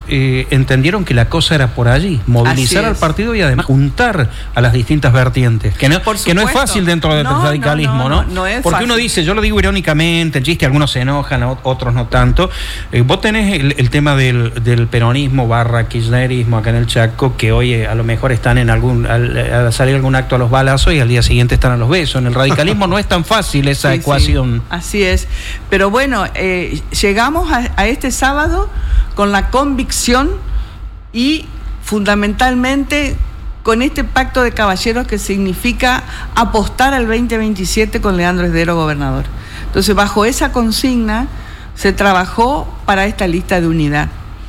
entendieron que la cosa era por allí, movilizar al partido y además juntar a las distintas vertientes, que no es fácil dentro del radicalismo, ¿no? No es porque fácil. Uno dice, yo lo digo irónicamente, en chiste, algunos se enojan, otros no tanto. Vos tenés el tema del peronismo / kirchnerismo acá en el Chaco, que hoy a lo mejor están al salir algún acto a los balazos y al día siguiente están a los besos. En el radicalismo no es tan fácil esa ecuación. Sí, así es. Pero bueno, llegamos a este sábado con la convicción y fundamentalmente con este pacto de caballeros que significa apostar al 2027 con Leandro Esdero gobernador. Entonces, bajo esa consigna se trabajó para esta lista de unidad.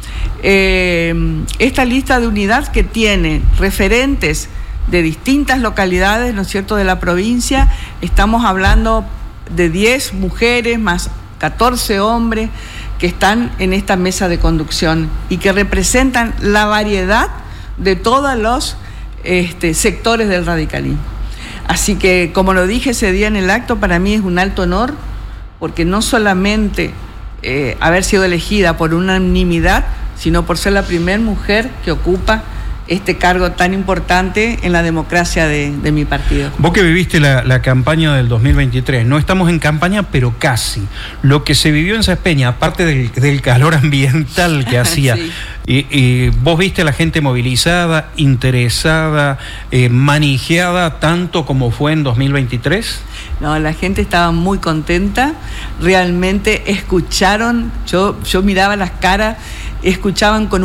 Esta lista de unidad que tiene referentes de distintas localidades, ¿no es cierto?, de la provincia. Estamos hablando de 10 mujeres más 14 hombres que están en esta mesa de conducción y que representan la variedad de todos los sectores del radicalismo. Así que, como lo dije ese día en el acto, para mí es un alto honor, porque no solamente haber sido elegida por unanimidad, sino por ser la primera mujer que ocupa este cargo tan importante en la democracia de mi partido. Vos que viviste la campaña del 2023, no estamos en campaña, pero casi. Lo que se vivió en Saspeña, aparte del calor ambiental que hacía, sí. Y vos viste a la gente movilizada, interesada, manejada, tanto como fue en 2023. No, la gente estaba muy contenta, realmente escucharon, yo miraba las caras, escuchaban con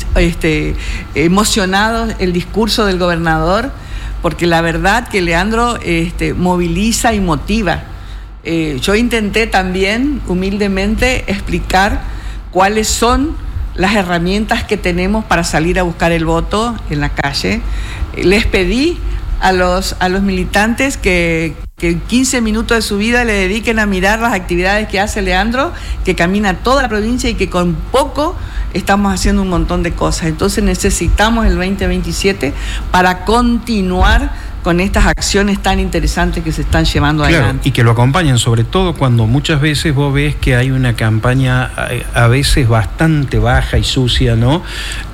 emocionados el discurso del gobernador, porque la verdad que Leandro moviliza y motiva. Yo intenté también humildemente explicar cuáles son las herramientas que tenemos para salir a buscar el voto en la calle. Les pedí a los militantes que 15 minutos de su vida le dediquen a mirar las actividades que hace Leandro, que camina toda la provincia y que con poco estamos haciendo un montón de cosas. Entonces necesitamos el 2027 para continuar con estas acciones tan interesantes que se están llevando adelante. Y que lo acompañen, sobre todo cuando muchas veces vos ves que hay una campaña a veces bastante baja y sucia, ¿no?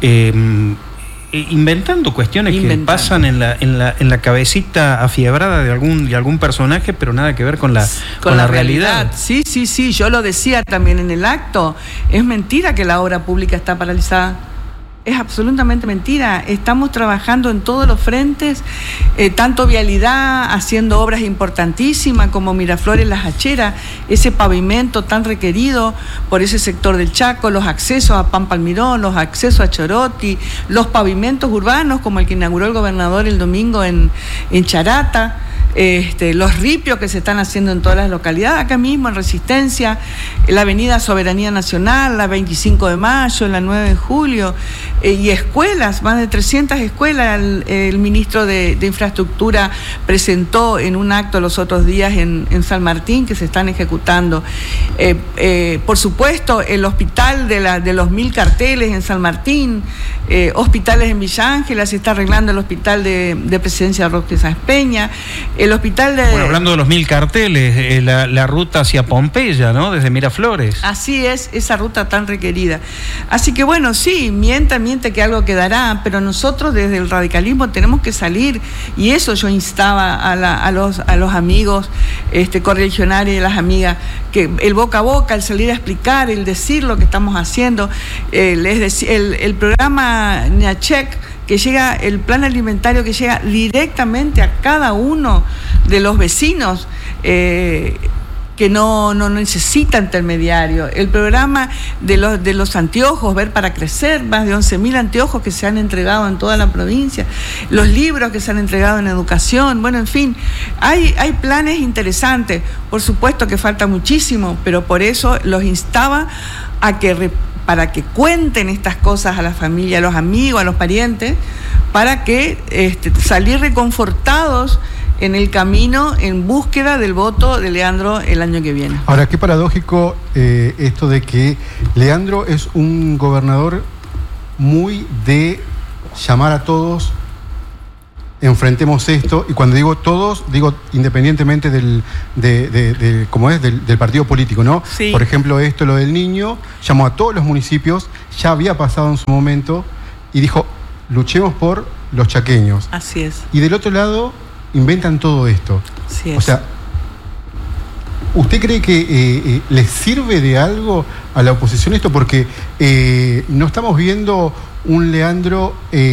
Inventando cuestiones que pasan en la cabecita afiebrada de algún personaje, pero nada que ver con la realidad. Sí, yo lo decía también en el acto. Es mentira que la obra pública está paralizada. Es absolutamente mentira. Estamos trabajando en todos los frentes, tanto vialidad, haciendo obras importantísimas como Miraflores Las Hacheras, ese pavimento tan requerido por ese sector del Chaco, los accesos a Pampa Almirón, los accesos a Choroti, los pavimentos urbanos como el que inauguró el gobernador el domingo en Charata. Los ripios que se están haciendo en todas las localidades, acá mismo en Resistencia, la avenida Soberanía Nacional, la 25 de mayo, la 9 de julio, y escuelas, más de 300 escuelas. El ministro de Infraestructura presentó en un acto los otros días en San Martín que se están ejecutando. Por supuesto, el hospital de los 1000 carteles en San Martín, hospitales en Villa Ángela, se está arreglando el hospital de Presidencia Roque Saspeña, el hospital de... Bueno, hablando de los 1000 carteles, la ruta hacia Pompeya, ¿no? Desde Miraflores. Así es, esa ruta tan requerida. Así que bueno, sí, miente que algo quedará, pero nosotros desde el radicalismo tenemos que salir, y eso yo instaba a los amigos correligionarios y a las amigas, que el boca a boca, el salir a explicar, el decir lo que estamos haciendo, es decir, el programa Ñachec, que llega, el plan alimentario que llega directamente a cada uno de los vecinos, que no necesita intermediario. El programa de los anteojos, Ver para Crecer, más de 11.000 anteojos que se han entregado en toda la provincia, los libros que se han entregado en educación, bueno, en fin, hay planes interesantes. Por supuesto que falta muchísimo, pero por eso los instaba para que cuenten estas cosas a la familia, a los amigos, a los parientes, para que salir reconfortados en el camino en búsqueda del voto de Leandro el año que viene. Ahora, qué paradójico esto de que Leandro es un gobernador muy de llamar a todos enfrentemos esto, y cuando digo todos, digo independientemente del partido político, ¿no? Sí. Por ejemplo, lo del niño, llamó a todos los municipios, ya había pasado en su momento, y dijo, luchemos por los chaqueños. Así es. Y del otro lado, inventan todo esto. Así es. O sea, ¿usted cree que les sirve de algo a la oposición esto? Porque no estamos viendo un Leandro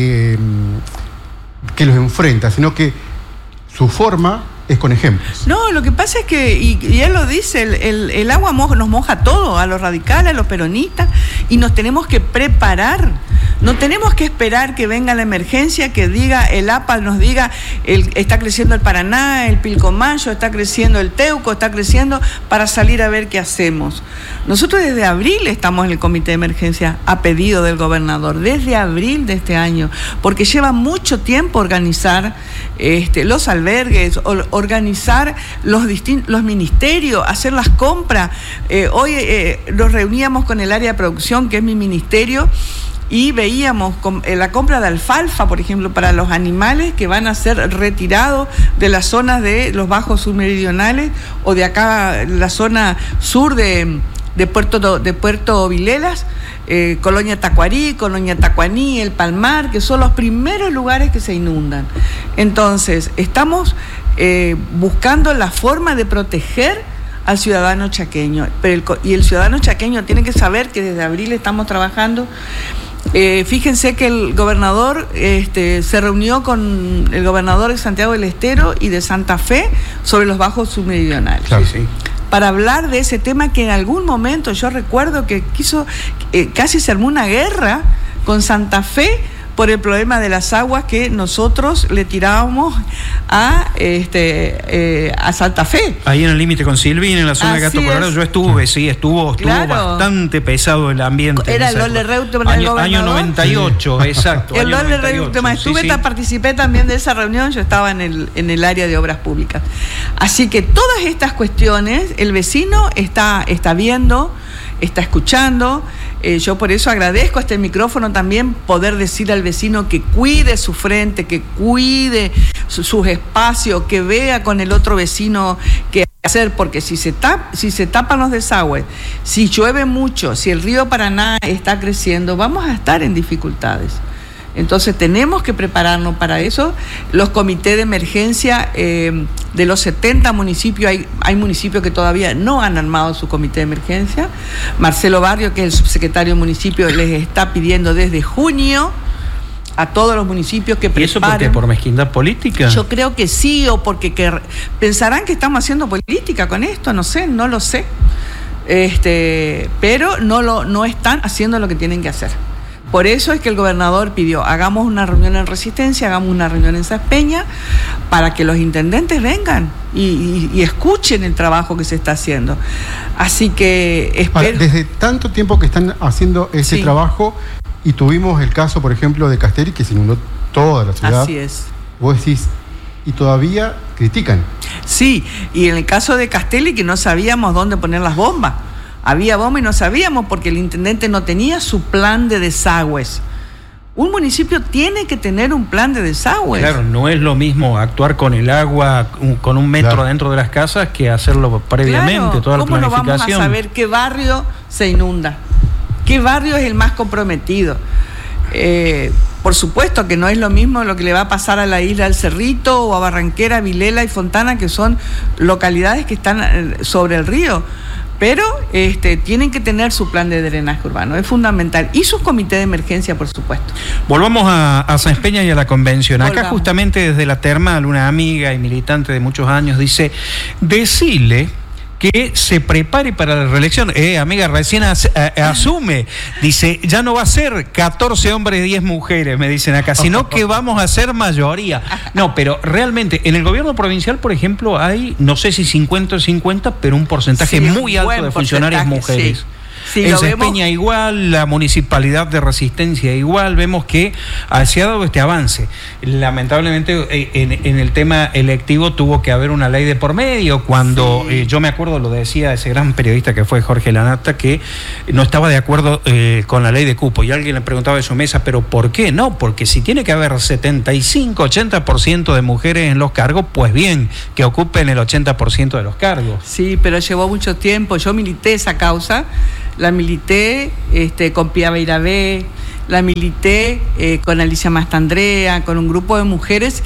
que los enfrenta, sino que su forma es con ejemplos. No, lo que pasa es que, y él lo dice, el agua nos moja todo, a los radicales, a los peronistas, y nos tenemos que preparar. No tenemos que esperar que venga la emergencia, que diga el APA, nos diga, está creciendo el Paraná, el Pilcomayo, está creciendo el Teuco, está creciendo, para salir a ver qué hacemos. Nosotros desde abril estamos en el comité de emergencia a pedido del gobernador, desde abril de este año, porque lleva mucho tiempo organizar los albergues, organizar los ministerios, hacer las compras. Hoy nos reuníamos con el área de producción, que es mi ministerio, y veíamos la compra de alfalfa, por ejemplo, para los animales que van a ser retirados de las zonas de los bajos submeridionales o de acá, la zona sur de Puerto Vilelas, Colonia Tacuarí, Colonia Tacuaní, El Palmar, que son los primeros lugares que se inundan. Entonces, estamos buscando la forma de proteger al ciudadano chaqueño, y el ciudadano chaqueño tiene que saber que desde abril estamos trabajando. Fíjense que el gobernador se reunió con el gobernador de Santiago del Estero y de Santa Fe sobre los bajos submeridionales. Claro, sí. Para hablar de ese tema que en algún momento yo recuerdo que casi se armó una guerra con Santa Fe por el problema de las aguas que nosotros le tirábamos a Santa Fe. Ahí en el límite con Silvín, en la zona de Gato Colorado, yo estuvo claro, bastante pesado el ambiente. Era el Lole Reutemann, el gobernador. Año 98, exacto. El Lole Reutemann, participé también de esa reunión, yo estaba en el área de obras públicas. Así que todas estas cuestiones, el vecino está viendo, está escuchando. Yo por eso agradezco a este micrófono también poder decir al vecino que cuide su frente, que cuide sus espacios, que vea con el otro vecino qué hacer, porque si se tapan los desagües, si llueve mucho, si el río Paraná está creciendo, vamos a estar en dificultades. Entonces tenemos que prepararnos para eso. Los comités de emergencia de los 70 municipios, hay municipios que todavía no han armado su comité de emergencia. Marcelo Barrio, que es el subsecretario de municipio, les está pidiendo desde junio a todos los municipios que preparen. ¿Y eso por qué? ¿Por mezquindad política? Yo creo que sí, o porque pensarán que estamos haciendo política con esto, no sé, no lo sé. Pero no están haciendo lo que tienen que hacer. Por eso es que el gobernador pidió, hagamos una reunión en Resistencia, hagamos una reunión en Saspeña, para que los intendentes vengan y escuchen el trabajo que se está haciendo. Así que espero... Desde tanto tiempo que están haciendo ese trabajo, y tuvimos el caso, por ejemplo, de Castelli, que se inundó toda la ciudad. Así es. Vos decís, y todavía critican. Sí, y en el caso de Castelli, que no sabíamos dónde poner las bombas. Había bomba y no sabíamos porque el intendente no tenía su plan de desagües. Un municipio tiene que tener un plan de desagües. Claro, no es lo mismo actuar con el agua con un metro dentro de las casas que hacerlo previamente, toda la planificación. ¿Cómo no vamos a saber qué barrio se inunda? ¿Qué barrio es el más comprometido? Por supuesto que no es lo mismo lo que le va a pasar a la isla del Cerrito o a Barranquera, Vilela y Fontana, que son localidades que están sobre el río. Pero tienen que tener su plan de drenaje urbano, es fundamental. Y sus comités de emergencia, por supuesto. Volvamos a Sáenz Peña y a la convención. Volvamos. Acá justamente desde la termal, una amiga y militante de muchos años dice, decile que se prepare para la reelección. Amiga, recién asume. Dice, ya no va a ser 14 hombres, 10 mujeres, me dicen acá, sino que vamos a ser mayoría. No, pero realmente, en el gobierno provincial, por ejemplo, hay, no sé si 50 o 50, pero un porcentaje muy alto de funcionarias mujeres. Sí, en Espeña igual, la municipalidad de Resistencia igual, vemos que se ha dado este avance. Lamentablemente en el tema electivo tuvo que haber una ley de por medio, cuando yo me acuerdo, lo decía ese gran periodista que fue Jorge Lanata, que no estaba de acuerdo con la ley de cupo, y alguien le preguntaba de su mesa, ¿pero por qué? No, porque si tiene que haber 75-80% de mujeres en los cargos, pues bien, que ocupen el 80% de los cargos. Sí, pero llevó mucho tiempo. Yo milité esa causa, la milité con Pia Beirabé, la milité con Alicia Mastandrea, con un grupo de mujeres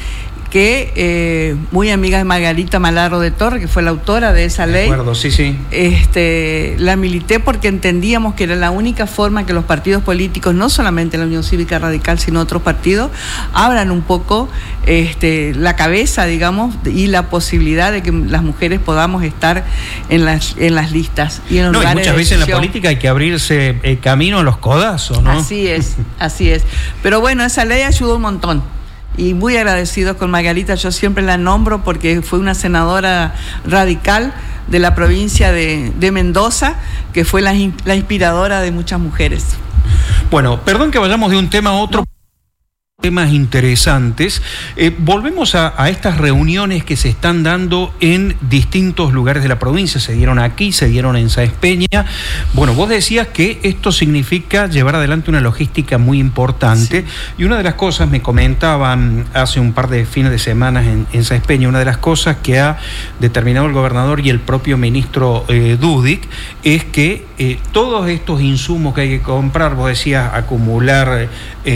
que muy amiga de Margarita Malarro de Torre, que fue la autora de esa ley. De acuerdo, sí, sí. La milité porque entendíamos que era la única forma que los partidos políticos, no solamente la Unión Cívica Radical, sino otros partidos, abran un poco la cabeza, digamos, y la posibilidad de que las mujeres podamos estar en las listas y en los lugares muchas veces en la política hay que abrirse camino a los codazos, ¿no? Así es. Pero bueno, esa ley ayudó un montón. Y muy agradecidos con Margarita, yo siempre la nombro porque fue una senadora radical de la provincia de Mendoza, que fue la inspiradora de muchas mujeres. Bueno, perdón que vayamos de un tema a otro. Temas interesantes. Volvemos a estas reuniones que se están dando en distintos lugares de la provincia. Se dieron aquí, se dieron en Sáenz Peña. Bueno, vos decías que esto significa llevar adelante una logística muy importante. Sí. Y una de las cosas, me comentaban hace un par de fines de semana en Sáenz Peña, una de las cosas que ha determinado el gobernador y el propio ministro Dudik es que todos estos insumos que hay que comprar, vos decías acumular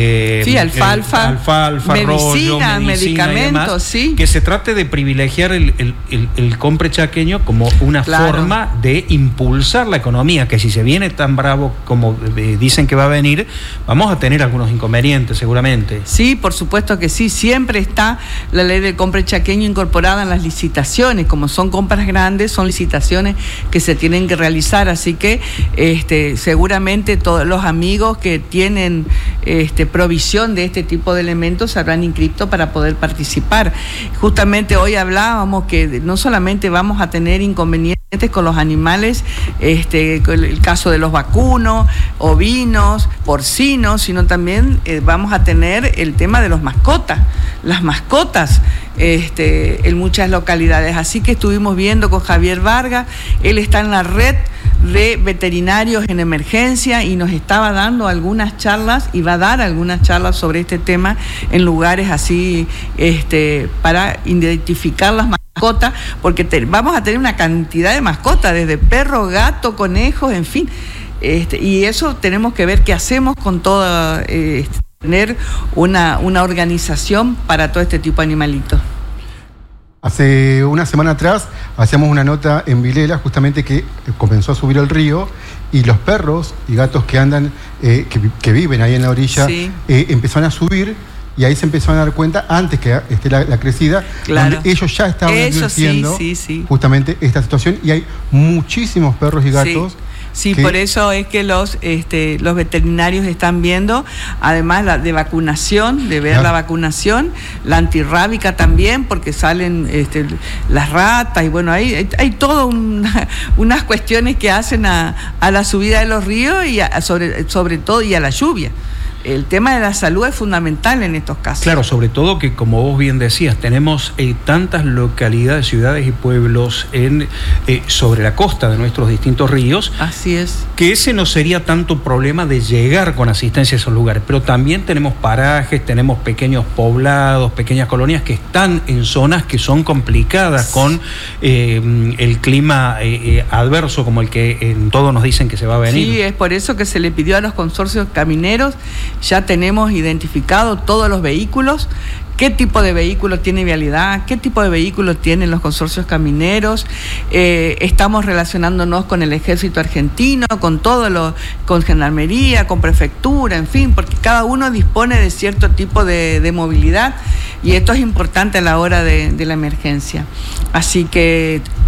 alfalfa, medicina, medicamentos, sí. Que se trate de privilegiar el compre chaqueño como una forma de impulsar la economía, que si se viene tan bravo como dicen que va a venir, vamos a tener algunos inconvenientes seguramente. Sí, por supuesto que sí, siempre está la ley del compre chaqueño incorporada en las licitaciones, como son compras grandes, son licitaciones que se tienen que realizar, así que seguramente todos los amigos que tienen provisión de este tipo de elementos se habrán inscrito para poder participar. Justamente hoy hablábamos que no solamente vamos a tener inconvenientes con los animales, con el caso de los vacunos, ovinos, porcinos, sino también vamos a tener el tema de las mascotas en muchas localidades. Así que estuvimos viendo con Javier Vargas, él está en la red de veterinarios en emergencia y nos estaba dando algunas charlas y va a dar algunas charlas sobre este tema en lugares así para identificar las mascotas, porque vamos a tener una cantidad de mascotas, desde perro, gato, conejos, en fin, y eso tenemos que ver qué hacemos con todo, tener una organización para todo este tipo de animalitos. Hace una semana atrás hacíamos una nota en Vilela justamente que comenzó a subir el río y los perros y gatos que andan, que viven ahí en la orilla, sí, empezaron a subir y ahí se empezaron a dar cuenta antes que esté la crecida, claro, donde ellos ya estaban advirtiendo justamente esta situación y hay muchísimos perros y gatos. Sí, por eso es que los veterinarios están viendo, además de vacunación, de ver la vacunación, la antirrábica también, porque salen las ratas, y bueno, hay todo unas cuestiones que hacen a la subida de los ríos y sobre todo y a la lluvia. El tema de la salud es fundamental en estos casos. Claro, sobre todo que, como vos bien decías, tenemos tantas localidades, ciudades y pueblos sobre la costa de nuestros distintos ríos. Así es. Que ese no sería tanto problema de llegar con asistencia a esos lugares, pero también tenemos parajes, tenemos pequeños poblados, pequeñas colonias que están en zonas que son complicadas con el clima adverso como el que en todo nos dicen que se va a venir. Sí, es por eso que se le pidió a los consorcios camineros. Ya tenemos identificado todos los vehículos, qué tipo de vehículos tiene Vialidad, qué tipo de vehículos tienen los consorcios camineros. Estamos relacionándonos con el Ejército Argentino, con Gendarmería, con Prefectura, en fin, porque cada uno dispone de cierto tipo de movilidad y esto es importante a la hora de la emergencia. Así que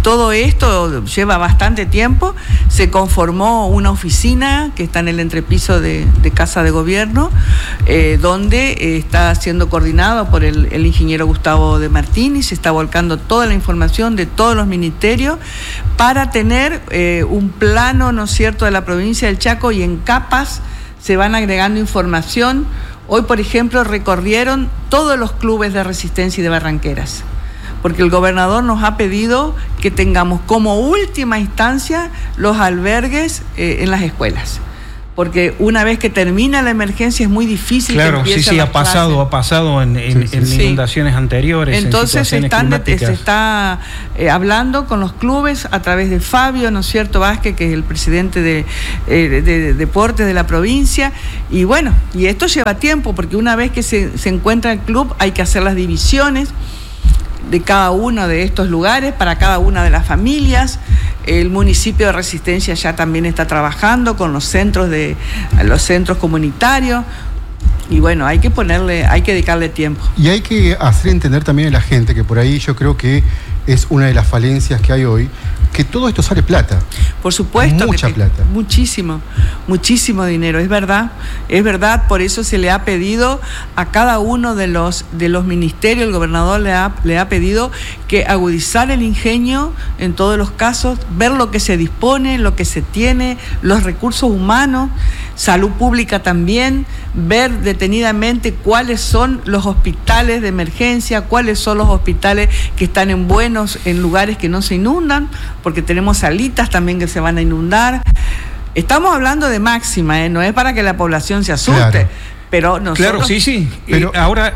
todo esto lleva bastante tiempo. Se conformó una oficina que está en el entrepiso de Casa de Gobierno, donde está siendo coordinado por el ingeniero Gustavo de Martini. Se está volcando toda la información de todos los ministerios para tener un plano, ¿no es cierto?, de la provincia del Chaco, y en capas se van agregando información. Hoy, por ejemplo, recorrieron todos los clubes de Resistencia y de Barranqueras, porque el gobernador nos ha pedido que tengamos como última instancia los albergues en las escuelas, porque una vez que termina la emergencia es muy difícil. Claro, que sí, ha pasado en inundaciones anteriores. Entonces se está hablando con los clubes a través de Fabio, ¿no es cierto?, Vázquez, que es el presidente de deportes de la provincia, y bueno, y esto lleva tiempo, porque una vez que se encuentra el club hay que hacer las divisiones de cada uno de estos lugares para cada una de las familias. El municipio de Resistencia ya también está trabajando con los centros comunitarios, y bueno, hay que dedicarle tiempo. Y hay que hacer entender también a la gente que por ahí yo creo que es una de las falencias que hay hoy, que todo esto sale plata. Por supuesto. Mucha plata. Muchísimo dinero, es verdad, por eso se le ha pedido a cada uno de los ministerios, el gobernador le ha pedido que agudizar el ingenio en todos los casos, ver lo que se dispone, lo que se tiene, los recursos humanos, salud pública también, ver detenidamente cuáles son los hospitales de emergencia, cuáles son los hospitales que están en lugares que no se inundan, porque tenemos salitas también que se van a inundar. Estamos hablando de máxima, no es para que la población se asuste. Claro. Pero nosotros... Claro, sí. Pero ahora,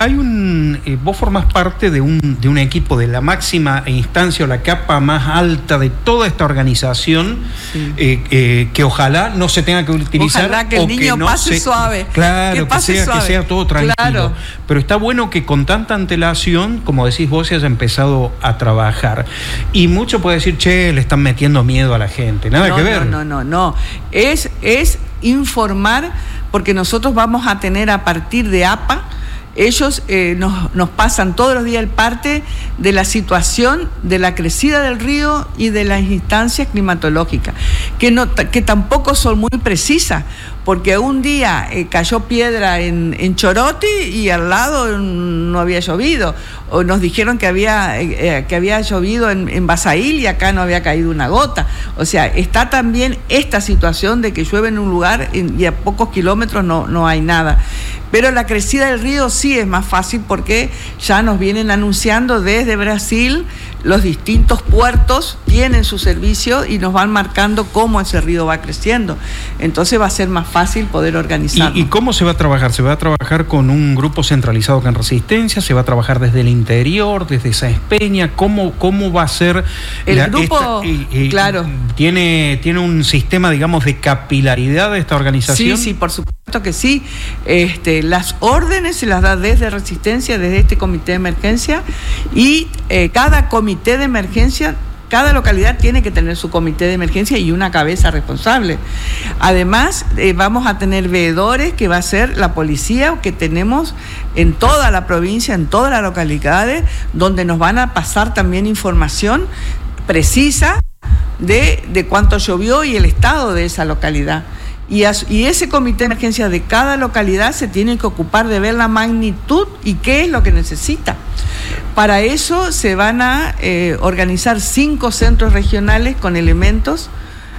vos formás parte de un equipo de la máxima instancia o la capa más alta de toda esta organización, sí. Que ojalá no se tenga que utilizar. Ojalá que el niño pase suave. Claro, que sea todo tranquilo. Claro. Pero está bueno que con tanta antelación, como decís vos, se haya empezado a trabajar. Y mucho puede decir, le están metiendo miedo a la gente. Nada que ver. No. Es informar, porque nosotros vamos a tener a partir de APA, ellos nos pasan todos los días el parte de la situación de la crecida del río y de las instancias climatológicas, que tampoco son muy precisas, porque un día cayó piedra en Choroti y al lado no había llovido, o nos dijeron que había llovido en Basail y acá no había caído una gota. O sea, está también esta situación de que llueve en un lugar y a pocos kilómetros no hay nada. Pero la crecida del río sí es más fácil, porque ya nos vienen anunciando desde Brasil, los distintos puertos tienen su servicio y nos van marcando cómo ese río va creciendo. Entonces va a ser más fácil poder organizarlo. ¿Y cómo se va a trabajar? ¿Se va a trabajar con un grupo centralizado acá en Resistencia? ¿Se va a trabajar desde el interior, desde Sáenz Peña? ¿Cómo va a ser? El grupo, claro. ¿Tiene un sistema, digamos, de capilaridad de esta organización? Sí, por supuesto que sí. Las órdenes se las da desde Resistencia, desde este comité de emergencia, y cada comité de emergencia, cada localidad tiene que tener su comité de emergencia y una cabeza responsable. Además, vamos a tener veedores, que va a ser la policía, que tenemos en toda la provincia, en todas las localidades, donde nos van a pasar también información precisa de cuánto llovió y el estado de esa localidad. Y ese comité de emergencia de cada localidad se tiene que ocupar de ver la magnitud y qué es lo que necesita. Para eso se van a organizar 5 centros regionales con elementos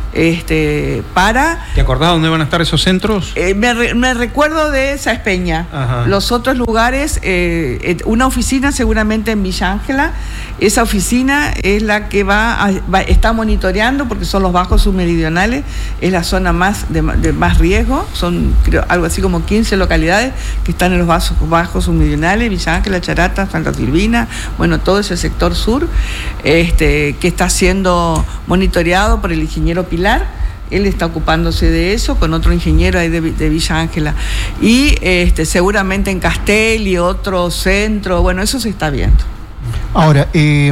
para... ¿Te acordás dónde van a estar esos centros? Me recuerdo de Sáenz Peña. Ajá. Los otros lugares, una oficina seguramente en Villa Ángela. Esa oficina es la que está monitoreando, porque son los bajos submeridionales, es la zona de más riesgo. Son, creo, algo así como 15 localidades que están en los bajos submeridionales: Villa Ángela, Charata, Santa Silvina, bueno, todo ese sector sur, que está siendo monitoreado por el ingeniero Pilar. Él está ocupándose de eso con otro ingeniero ahí de Villa Ángela. Y seguramente en Castel y otro centro, bueno, eso se está viendo. Ahora,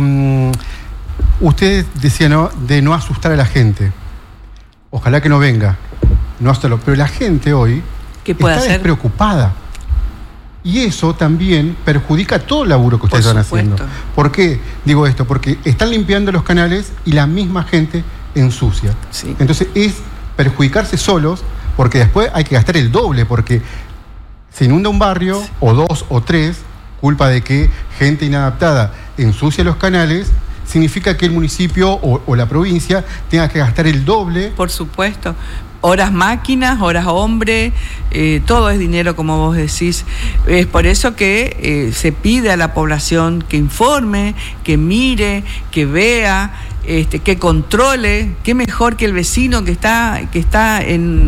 usted decía de no asustar a la gente. Ojalá que no venga, no asustarlo. Pero la gente hoy está despreocupada. Y eso también perjudica todo el laburo que ustedes están haciendo. ¿Por qué digo esto? Porque están limpiando los canales y la misma gente ensucia. Sí. Entonces es perjudicarse solos, porque después hay que gastar el doble, porque se inunda un barrio, o 2 o 3, culpa de que gente inadaptada ensucia los canales, significa que el municipio o la provincia tenga que gastar el doble. Por supuesto. Horas máquinas, horas hombre, todo es dinero, como vos decís. Es por eso que se pide a la población que informe, que mire, que vea, que controle. Qué mejor que el vecino que está en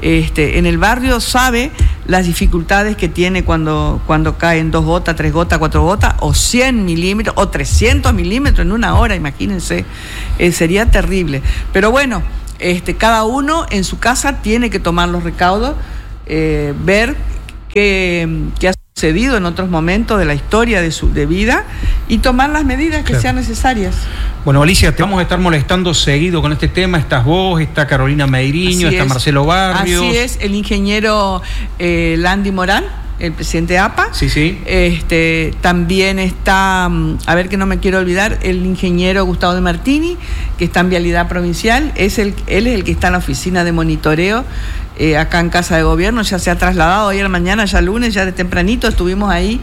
el barrio sabe las dificultades que tiene cuando caen 2 gotas, 3 gotas, 4 gotas, o 100 milímetros, o 300 milímetros en una hora, imagínense. Sería terrible. Pero bueno, cada uno en su casa tiene que tomar los recaudos, ver qué ha sucedido en otros momentos de la historia de vida y tomar las medidas que sean necesarias. Bueno, Alicia, te vamos a estar molestando seguido con este tema. Estás vos, está Carolina Meiriño, está Marcelo Barrios. Así es, el ingeniero Landy Morán, el presidente de APA. Sí, sí. También está, a ver que no me quiero olvidar, el ingeniero Gustavo de Martini, que está en Vialidad Provincial. Él es el que está en la oficina de monitoreo, acá en Casa de Gobierno. Ya se ha trasladado hoy a la mañana, ya lunes, ya de tempranito estuvimos ahí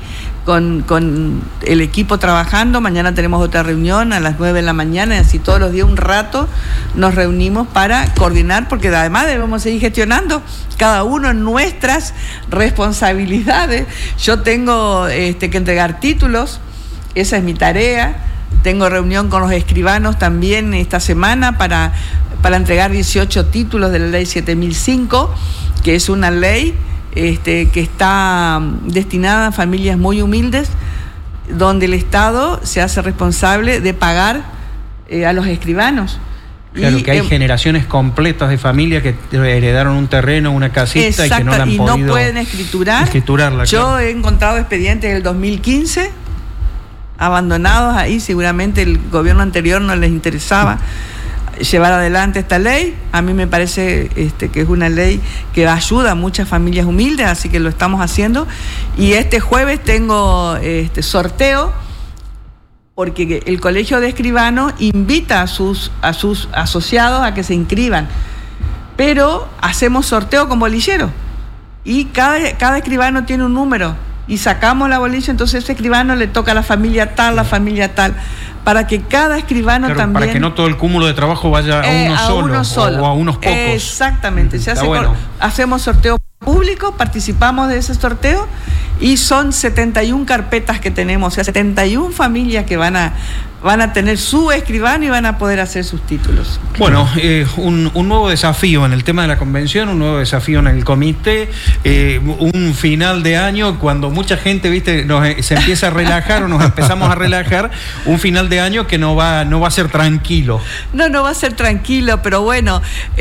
con el equipo trabajando. Mañana tenemos otra reunión a las 9 de la mañana, y así todos los días un rato nos reunimos para coordinar, porque además debemos seguir gestionando cada uno en nuestras responsabilidades. Yo tengo que entregar títulos, esa es mi tarea. Tengo reunión con los escribanos también esta semana para entregar 18 títulos de la ley 7005, que es una ley que está destinada a familias muy humildes, donde el Estado se hace responsable de pagar a los escribanos. Claro, que hay generaciones completas de familias que heredaron un terreno, una casita, y que no la han podido... no pueden escriturarla. Yo he encontrado expedientes del 2015 abandonados ahí. Seguramente el gobierno anterior no les interesaba llevar adelante esta ley. A mí me parece que es una ley que ayuda a muchas familias humildes, así que lo estamos haciendo. Y este jueves tengo sorteo, porque el Colegio de Escribanos invita a sus asociados a que se inscriban, pero hacemos sorteo con bolillero, y cada escribano tiene un número, y sacamos la bolilla. Entonces ese escribano le toca a la familia tal, para que cada escribano también... Para que no todo el cúmulo de trabajo vaya a uno solo. O a unos pocos. Exactamente. Hacemos sorteo público, participamos de ese sorteo, y son 71 carpetas que tenemos, o sea, 71 familias que van a tener su escribano y van a poder hacer sus títulos. Bueno, un nuevo desafío en el tema de la convención, un nuevo desafío en el comité, un final de año cuando mucha gente, se empieza a relajar o nos empezamos a relajar, un final de año que no va a ser tranquilo. No va a ser tranquilo, pero bueno,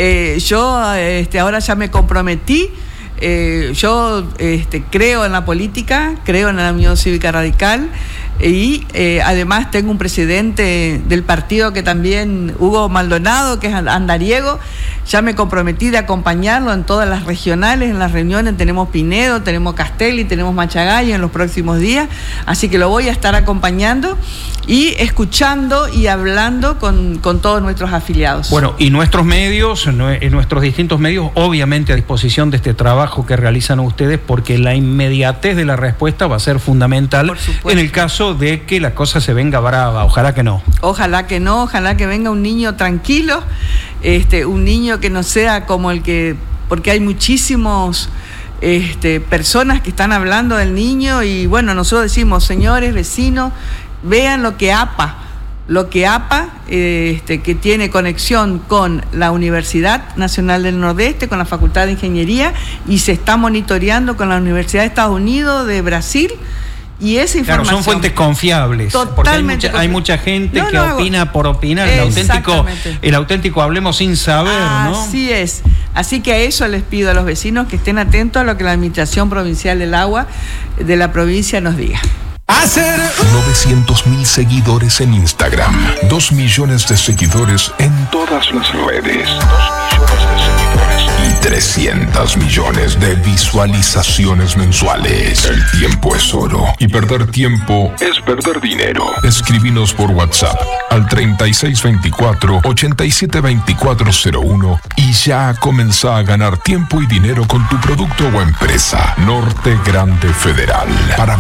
yo ahora ya me comprometí. Yo creo en la política, creo en la Unión Cívica Radical, y además tengo un presidente del partido que también, Hugo Maldonado, que es andariego. Ya me comprometí de acompañarlo en todas las regionales, en las reuniones. Tenemos Pinedo, tenemos Castelli, tenemos Machagay en los próximos días, así que lo voy a estar acompañando y escuchando y hablando con todos nuestros afiliados. Bueno, y nuestros medios, nuestros distintos medios, obviamente a disposición de este trabajo que realizan ustedes, porque la inmediatez de la respuesta va a ser fundamental en el caso de que la cosa se venga brava. Ojalá que no. Ojalá que no, ojalá que venga un niño tranquilo, un niño que no sea como el que... Porque hay muchísimos... personas que están hablando del niño, y bueno, nosotros decimos, señores vecinos, vean lo que APA, que tiene conexión con la Universidad Nacional del Nordeste, con la Facultad de Ingeniería, y se está monitoreando con la Universidad de Estados Unidos, de Brasil, y esa información... Claro, son fuentes confiables. Totalmente. Porque hay mucha gente que opina por opinar. El auténtico hablemos sin saber, ¿no? Así es. Así que a eso les pido a los vecinos que estén atentos a lo que la Administración Provincial del Agua de la provincia nos diga. 900.000 seguidores en Instagram, 2 millones de seguidores en todas las redes, 2 millones de seguidores y 300 millones de visualizaciones mensuales. El tiempo es oro y perder tiempo es perder dinero. Escribinos por WhatsApp al 3624-872401 y ya comenzá a ganar tiempo y dinero con tu producto o empresa. Norte Grande Federal. Para